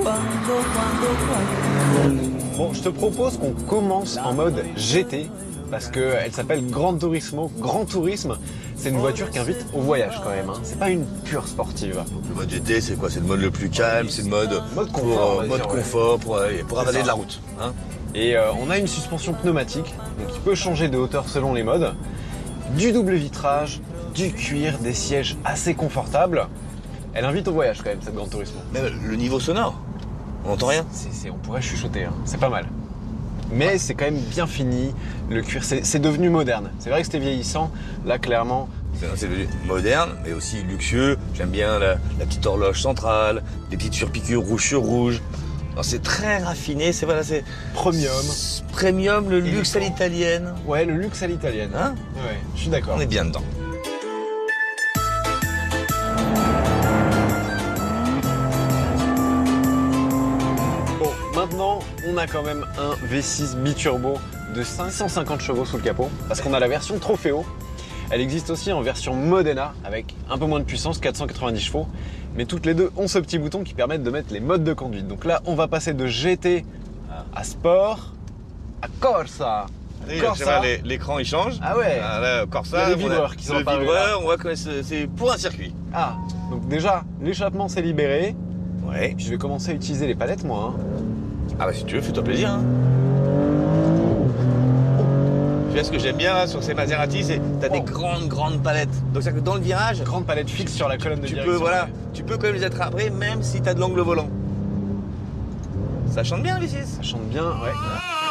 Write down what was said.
Bon, je te propose qu'on commence en mode GT parce qu'elle s'appelle Gran Turismo. Grand Tourisme, c'est une voiture qui invite au voyage quand même. Hein. C'est pas une pure sportive. Donc, le mode GT, c'est quoi? C'est le mode le plus calme, c'est le mode confort, mode confort pour avaler de la route. Hein. Et on a une suspension pneumatique, donc qui peut changer de hauteur selon les modes, du double vitrage, du cuir, des sièges assez confortables. Elle invite au voyage quand même, cette Gran Turismo. Même le niveau sonore, on n'entend rien. On pourrait chuchoter, hein. C'est pas mal. Mais c'est quand même bien fini, le cuir, c'est devenu moderne. C'est vrai que c'était vieillissant, là clairement. C'est moderne, mais aussi luxueux. J'aime bien la petite horloge centrale, les petites surpiqûres rouge sur rouge. C'est très raffiné, c'est voilà, c'est premium. Premium, le luxe à l'italienne. Ouais, le luxe à l'italienne. Hein? Ouais, je suis d'accord. On est bien dedans. Bon, maintenant, on a quand même un V6 biturbo de 550 chevaux sous le capot, parce qu'on a la version Trofeo. Elle existe aussi en version Modena, avec un peu moins de puissance, 490 chevaux. Mais toutes les deux ont ce petit bouton qui permet de mettre les modes de conduite. Donc là, on va passer de GT à Sport, à Corsa. Corsa, l'écran il change. Ah ouais. Là, Corsa, il y a des vibreurs qui sont apparus. Le vibreur, on voit que c'est pour un circuit. Ah, donc déjà, l'échappement s'est libéré. Ouais. Puis je vais commencer à utiliser les palettes, moi. Hein. Ah bah si tu veux, fais-toi plaisir. Hein. Tu vois, ce que j'aime bien là, sur ces Maserati, c'est que t'as des grandes palettes. Donc c'est-à-dire que dans le virage, grande palette fixe sur la colonne de direction. Tu peux quand même les attraper même si t'as de l'angle volant. Ça chante bien, V6. Ça chante bien, ouais.